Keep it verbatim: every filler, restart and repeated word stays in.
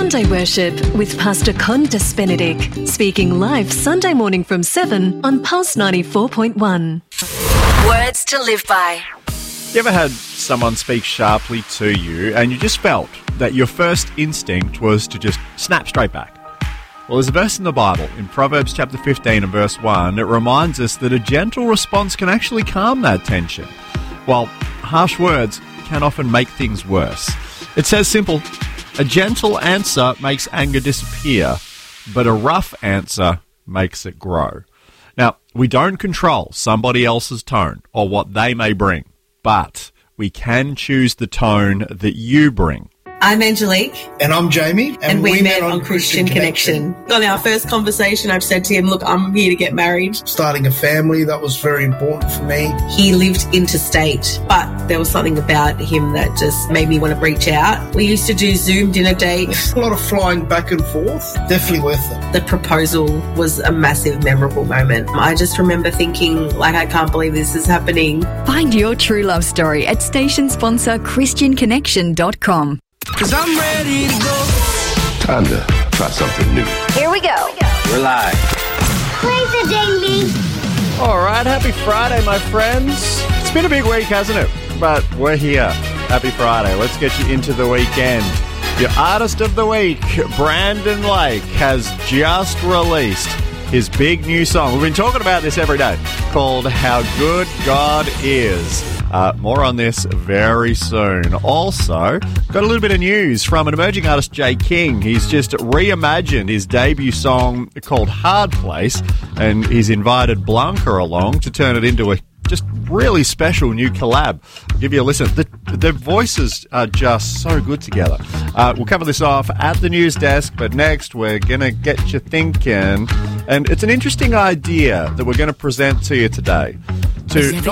Sunday Worship with Pastor Condas Benedict, speaking live Sunday morning from seven on Pulse ninety-four point one. Words to live by. You ever had someone speak sharply to you and you just felt that your first instinct was to just snap straight back? Well, there's a verse in the Bible, in Proverbs chapter fifteen and verse one, that reminds us that a gentle response can actually calm that tension, while harsh words can often make things worse. It says simple, a gentle answer makes anger disappear, but a rough answer makes it grow. Now, we don't control somebody else's tone or what they may bring, but we can choose the tone that you bring. I'm Angelique. And I'm Jamie. And, and we, we met, met on, on Christian, Christian Connection. Connection. On our first conversation, I've said to him, look, I'm here to get married. Starting a family, that was very important for me. He lived interstate, but there was something about him that just made me want to reach out. We used to do Zoom dinner dates. A lot of flying back and forth. Definitely worth it. The proposal was a massive, memorable moment. I just remember thinking, like, I can't believe this is happening. Find your true love story at station sponsor christian connection dot com. Cause I'm ready to go. Time to try something new. Here we go. We're live. Play the ding ding. All right, happy Friday, my friends. It's been a big week, hasn't it? But we're here. Happy Friday. Let's get you into the weekend. Your artist of the week, Brandon Lake, has just released his big new song. We've been talking about this every day, called How Good God Is. Uh, more on this very soon. Also, got a little bit of news from an emerging artist, Jay King. He's just reimagined his debut song called Hard Place, and he's invited Blanca along to turn it into a just really special new collab. I'll give you a listen. The, their voices are just so good together. Uh, we'll cover this off at the news desk, but next we're going to get you thinking. And it's an interesting idea that we're going to present to you today. To